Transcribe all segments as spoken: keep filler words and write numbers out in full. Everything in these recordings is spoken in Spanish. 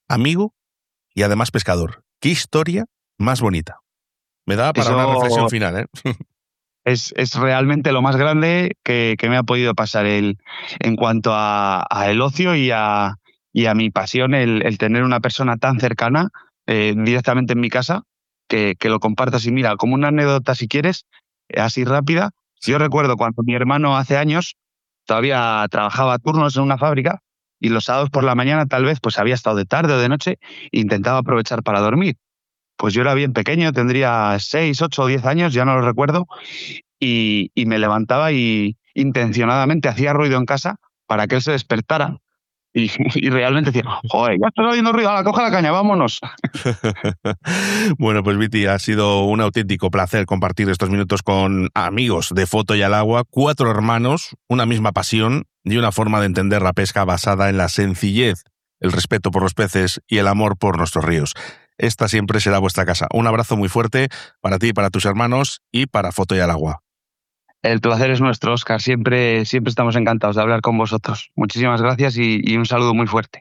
amigo y además pescador. ¿Qué historia más bonita? Me da para Eso una reflexión final, ¿eh? es, es realmente lo más grande que, que me ha podido pasar el, en cuanto a, a el ocio y a, y a mi pasión, el, el tener una persona tan cercana eh, directamente en mi casa, que, que lo compartas. Y mira, como una anécdota si quieres, eh, así rápida, yo recuerdo cuando mi hermano hace años todavía trabajaba turnos en una fábrica y los sábados por la mañana tal vez pues había estado de tarde o de noche e intentaba aprovechar para dormir. Pues yo era bien pequeño, tendría seis, ocho o diez años, ya no lo recuerdo, y, y me levantaba y intencionadamente hacía ruido en casa para que él se despertara. Y, y realmente decía, joder, ya estás haciendo ruido, ala, coge la caña, vámonos. Bueno, pues Viti, ha sido un auténtico placer compartir estos minutos con amigos de Foto y al Agua, cuatro hermanos, una misma pasión y una forma de entender la pesca basada en la sencillez, el respeto por los peces y el amor por nuestros ríos. Esta siempre será vuestra casa. Un abrazo muy fuerte para ti, para tus hermanos y para Foto y al Agua. El placer es nuestro, Óscar. Siempre, siempre estamos encantados de hablar con vosotros. Muchísimas gracias y, y un saludo muy fuerte.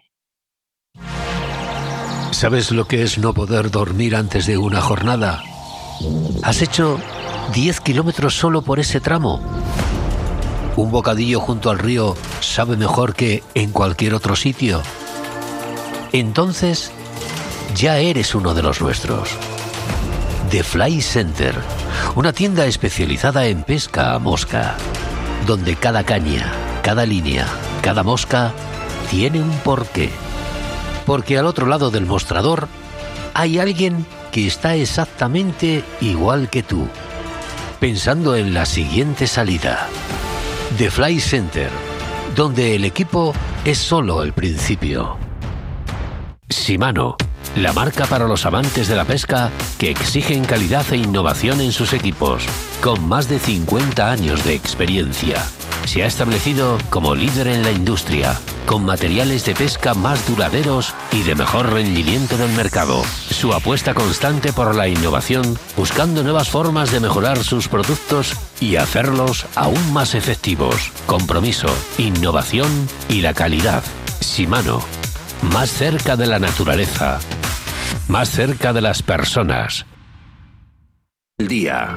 ¿Sabes lo que es no poder dormir antes de una jornada? ¿Has hecho diez kilómetros solo por ese tramo? ¿Un bocadillo junto al río sabe mejor que en cualquier otro sitio? Entonces, ya eres uno de los nuestros. The Fly Center, una tienda especializada en pesca a mosca, donde cada caña, cada línea, cada mosca tiene un porqué. Porque al otro lado del mostrador hay alguien que está exactamente igual que tú, pensando en la siguiente salida. The Fly Center, donde el equipo es solo el principio. Shimano, la marca para los amantes de la pesca que exigen calidad e innovación en sus equipos, con más de cincuenta años de experiencia. Se ha establecido como líder en la industria, con materiales de pesca más duraderos y de mejor rendimiento del mercado. Su apuesta constante por la innovación, buscando nuevas formas de mejorar sus productos y hacerlos aún más efectivos. Compromiso, innovación y la calidad. Shimano, más cerca de la naturaleza, más cerca de las personas. El día.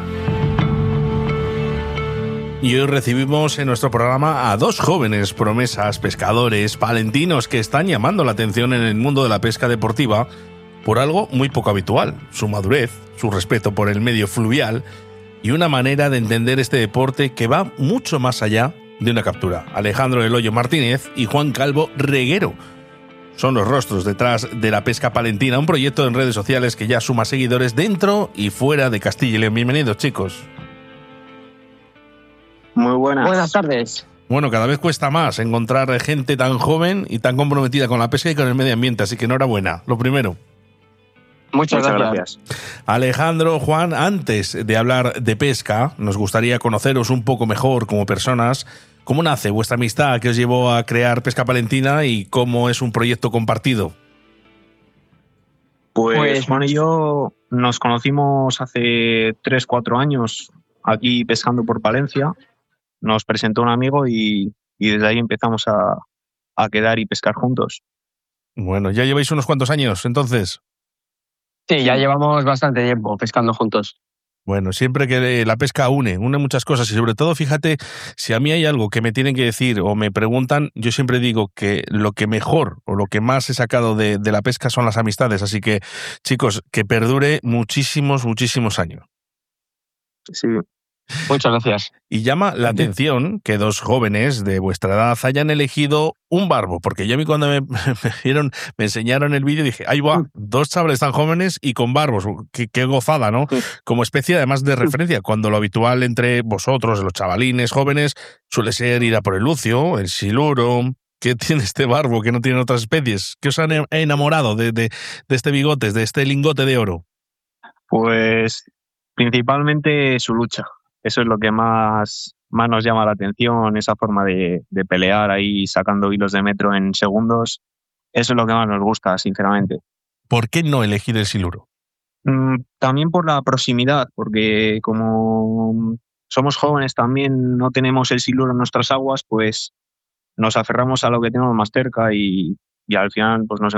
Y hoy recibimos en nuestro programa a dos jóvenes promesas, pescadores, palentinos que están llamando la atención en el mundo de la pesca deportiva por algo muy poco habitual: su madurez, su respeto por el medio fluvial y una manera de entender este deporte que va mucho más allá de una captura. Alejandro del Hoyo Martínez y Juan Calvo Reguero son los rostros detrás de La Pesca Palentina, un proyecto en redes sociales que ya suma seguidores dentro y fuera de Castilla y León. Bienvenidos, chicos. Muy buenas. Buenas tardes. Bueno, cada vez cuesta más encontrar gente tan joven y tan comprometida con la pesca y con el medio ambiente, así que enhorabuena, lo primero. Muchas, Muchas gracias. gracias. Alejandro, Juan, antes de hablar de pesca, nos gustaría conoceros un poco mejor como personas. ¿Cómo nace vuestra amistad que os llevó a crear Pesca Palentina y cómo es un proyecto compartido? Pues, Pues- Juan y yo nos conocimos hace tres, cuatro años aquí pescando por Palencia. Nos presentó un amigo y, y desde ahí empezamos a, a quedar y pescar juntos. Bueno, ya lleváis unos cuantos años, entonces. Sí, ya llevamos bastante tiempo pescando juntos. Bueno, siempre que la pesca une, une muchas cosas y sobre todo, fíjate, si a mí hay algo que me tienen que decir o me preguntan, yo siempre digo que lo que mejor o lo que más he sacado de, de la pesca son las amistades. Así que, chicos, que perdure muchísimos, muchísimos años. Sí. Muchas gracias. Y llama la atención que dos jóvenes de vuestra edad hayan elegido un barbo, porque yo a mí cuando me, me, dieron, me enseñaron el vídeo dije, ahí va, dos chavales tan jóvenes y con barbos, qué, qué gozada, ¿no? Como especie además de referencia, cuando lo habitual entre vosotros, los chavalines jóvenes, suele ser ir a por el lucio, el siluro. ¿Qué tiene este barbo que no tienen otras especies? ¿Qué os han enamorado de, de, de este bigotes, de este lingote de oro? Pues principalmente su lucha. Eso es lo que más, más nos llama la atención, esa forma de, de pelear ahí sacando hilos de metro en segundos. Eso es lo que más nos gusta, sinceramente. ¿Por qué no elegir el siluro? Mm, También por la proximidad, porque como somos jóvenes también, no tenemos el siluro en nuestras aguas, pues nos aferramos a lo que tenemos más cerca y, y al final pues nos